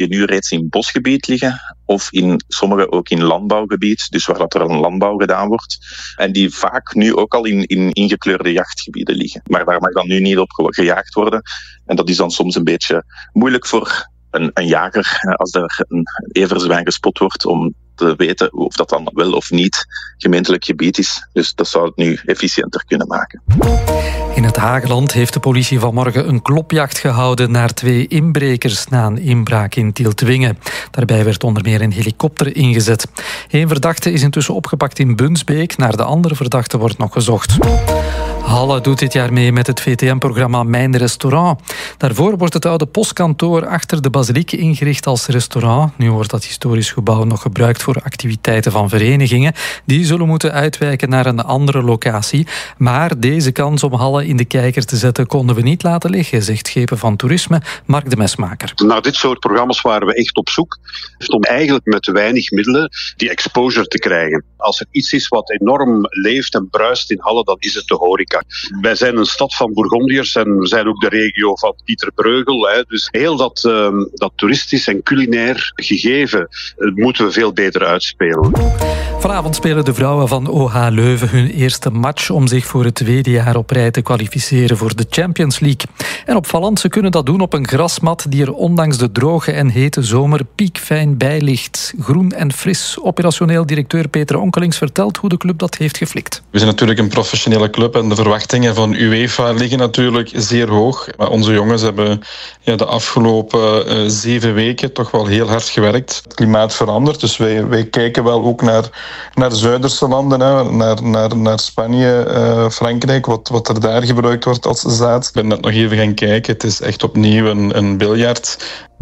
nu reeds in bosgebied liggen of in sommige ook in landbouwgebied, dus waar dat er een landbouw gedaan wordt. En die vaak nu ook al in ingekleurde jachtgebieden liggen. Maar daar mag dan nu niet op gejaagd worden. En dat is dan soms een beetje moeilijk voor een jager, als er een everzwijn gespot wordt, om te weten of dat dan wel of niet gemeentelijk gebied is. Dus dat zou het nu efficiënter kunnen maken. In het Hageland heeft de politie vanmorgen een klopjacht gehouden naar 2 inbrekers na een inbraak in Tieltwingen. Daarbij werd onder meer een helikopter ingezet. 1 verdachte is intussen opgepakt in Bunsbeek. Naar de andere verdachte wordt nog gezocht. Halle doet dit jaar mee met het VTM-programma Mijn Restaurant. Daarvoor wordt het oude postkantoor achter de basiliek ingericht als restaurant. Nu wordt dat historisch gebouw nog gebruikt voor activiteiten van verenigingen. Die zullen moeten uitwijken naar een andere locatie. Maar deze kans om Halle in de kijker te zetten konden we niet laten liggen, zegt Schepen van Toerisme Mark de Mesmaker. Naar dit soort programma's waren we echt op zoek om eigenlijk met weinig middelen die exposure te krijgen. Als er iets is wat enorm leeft en bruist in Halle, dan is het de horeca. Wij zijn een stad van Bourgondiërs en we zijn ook de regio van Pieter Bruegel. Dus heel dat toeristisch en culinair gegeven moeten we veel beter uitspelen. Vanavond spelen de vrouwen van OH Leuven hun eerste match om zich voor het 2e jaar op rij te kwalificeren voor de Champions League. En opvallend, ze kunnen dat doen op een grasmat die er ondanks de droge en hete zomer piekfijn bij ligt. Groen en fris. Operationeel directeur Peter Onkelings vertelt hoe de club dat heeft geflikt. We zijn natuurlijk een professionele club en de verwachtingen van UEFA liggen natuurlijk zeer hoog. Maar onze jongens hebben de afgelopen 7 weken toch wel heel hard gewerkt. Het klimaat verandert, dus wij kijken wel ook naar Zuiderse landen, naar Spanje, Frankrijk, wat er daar gebruikt wordt als zaad. Ik ben net nog even gaan kijken, het is echt opnieuw een biljart.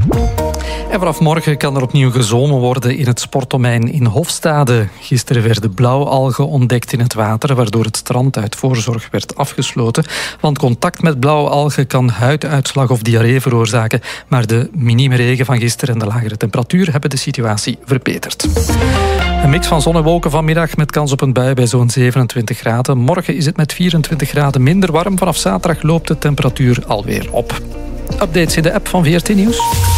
En vanaf morgen kan er opnieuw gezwommen worden in het sportdomein in Hofstade. Gisteren werden blauwalgen ontdekt in het water, waardoor het strand uit voorzorg werd afgesloten. Want contact met blauwalgen kan huiduitslag of diarree veroorzaken. Maar de minieme regen van gisteren en de lagere temperatuur hebben de situatie verbeterd. Een mix van zon en wolken vanmiddag met kans op een bui bij zo'n 27 graden. Morgen is het met 24 graden minder warm. Vanaf zaterdag loopt de temperatuur alweer op. Updates in de app van VRT Nieuws.